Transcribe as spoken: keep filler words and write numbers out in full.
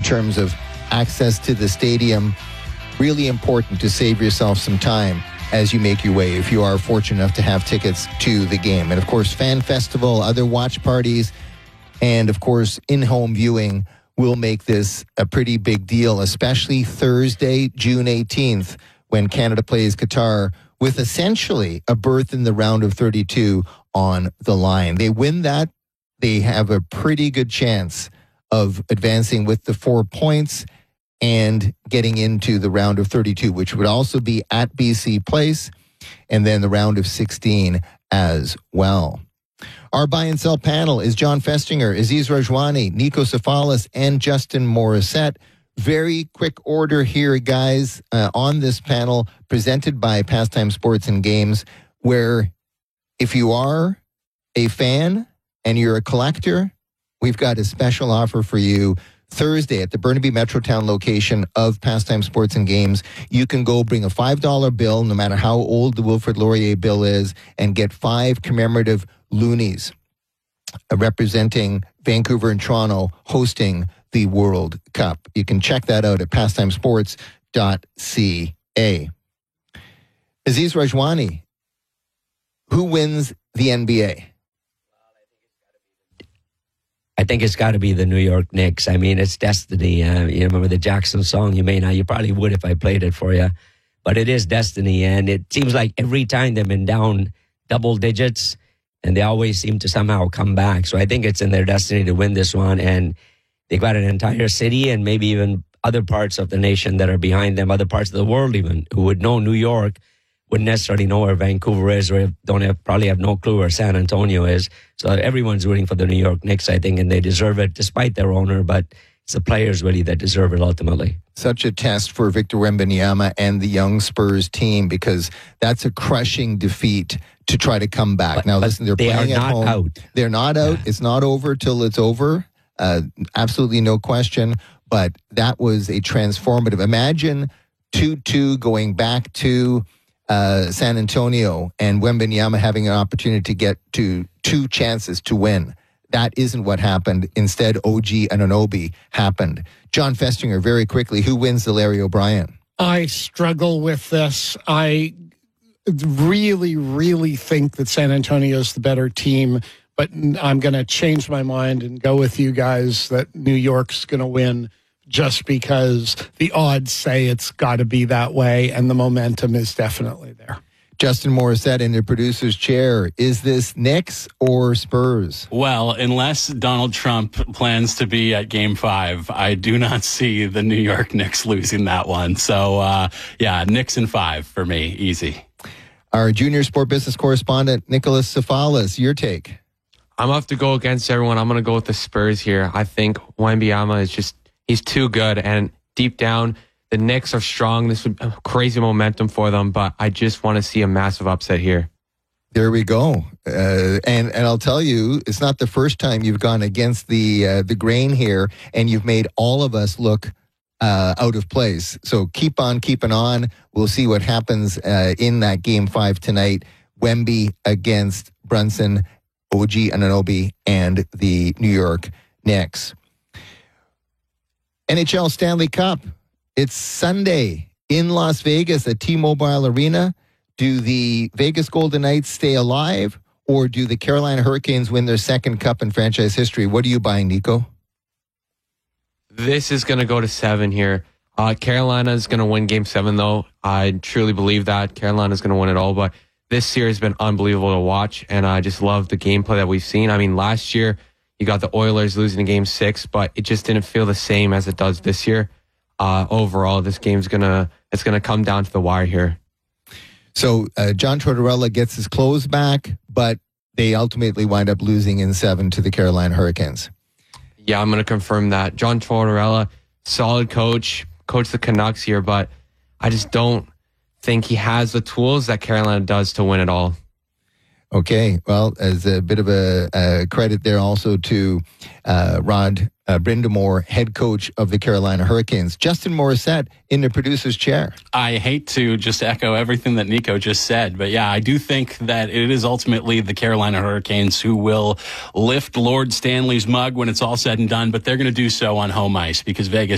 terms of access to the stadium. Really important to save yourself some time as you make your way, if you are fortunate enough to have tickets to the game. And of course, fan festival, other watch parties, and of course, in-home viewing will make this a pretty big deal, especially Thursday, June eighteenth, when Canada plays Qatar, with essentially a berth in the round of thirty-two on the line. They win that, they have a pretty good chance of advancing with the four points and getting into the round of thirty-two, which would also be at B C Place, and then the round of sixteen as well. Our buy and sell panel is John Festinger, Aziz Rajwani, Nico Safalis, and Justin Morissette. Very quick order here, guys, uh, on this panel presented by Pastime Sports and Games, where if you are a fan and you're a collector, we've got a special offer for you. Thursday at the Burnaby Metrotown location of Pastime Sports and Games, you can go bring a five dollar bill, no matter how old the Wilfrid Laurier bill is, and get five commemorative loonies uh, representing Vancouver and Toronto hosting the World Cup. You can check that out at pastime sports dot c a. Aziz Rajwani, who wins the N B A? I think it's got to be the New York Knicks. I mean, it's destiny. Uh, you remember the Jackson song? You may not. You probably would if I played it for you. But it is destiny. And it seems like every time they've been down double digits, and they always seem to somehow come back. So I think it's in their destiny to win this one. And they've got an entire city and maybe even other parts of the nation that are behind them, other parts of the world even, who would know New York, wouldn't necessarily know where Vancouver is, or don't have, probably have no clue where San Antonio is. So everyone's rooting for the New York Knicks, I think, and they deserve it despite their owner, but it's the players really that deserve it ultimately. Such a test for Victor Wembanyama and the young Spurs team, because that's a crushing defeat to try to come back. But, now, but listen, they're they playing are at not home. out. They're not out. Yeah. It's not over till it's over. Uh, absolutely no question. But that was a transformative. Imagine two two going back to uh, San Antonio and Wembanyama having an opportunity to get to two chances to win. That isn't what happened. Instead, O G Anunoby happened. John Festinger, very quickly, who wins the Larry O'Brien? I struggle with this. I really, really think that San Antonio is the better team, but I'm going to change my mind and go with you guys that New York's going to win, just because the odds say it's got to be that way, and the momentum is definitely there. Justin Morissette in the producer's chair. Is this Knicks or Spurs? Well, unless Donald Trump plans to be at Game Five, I do not see the New York Knicks losing that one. So, uh, yeah, Knicks in five for me, easy. Our junior sport business correspondent, Nicholas Safalis, your take. I'm going to have to go against everyone. I'm going to go with the Spurs here. I think Wembanyama is just, he's too good. And deep down, the Knicks are strong. This would be crazy momentum for them, but I just want to see a massive upset here. There we go. Uh, and and I'll tell you, it's not the first time you've gone against the uh, the grain here, and you've made all of us look uh, out of place. So keep on keeping on. We'll see what happens uh, in that game five tonight. Wemby against Brunson, O G Anunoby, and the New York Knicks. N H L Stanley Cup. It's Sunday in Las Vegas at T-Mobile Arena. Do the Vegas Golden Knights stay alive, or do the Carolina Hurricanes win their second cup in franchise history? What are you buying, Nico? This is going to go to seven here. Uh, Carolina is going to win game seven, though. I truly believe that. Carolina is going to win it all, but this series has been unbelievable to watch, and I just love the gameplay that we've seen. I mean, last year, you got the Oilers losing in game six, but it just didn't feel the same as it does this year. Uh, overall, this game's gonna it's gonna come down to the wire here. So uh, John Tortorella gets his clothes back, but they ultimately wind up losing in seven to the Carolina Hurricanes. Yeah, I'm gonna confirm that. John Tortorella, solid coach, coached the Canucks here, but I just don't think he has the tools that Carolina does to win it all. Okay, well, as a bit of a, a credit there also to uh, Rod uh, Brindamore, head coach of the Carolina Hurricanes. Justin Morissette in the producer's chair. I hate to just echo everything that Nico just said, but yeah, I do think that it is ultimately the Carolina Hurricanes who will lift Lord Stanley's mug when it's all said and done, but they're going to do so on home ice because Vegas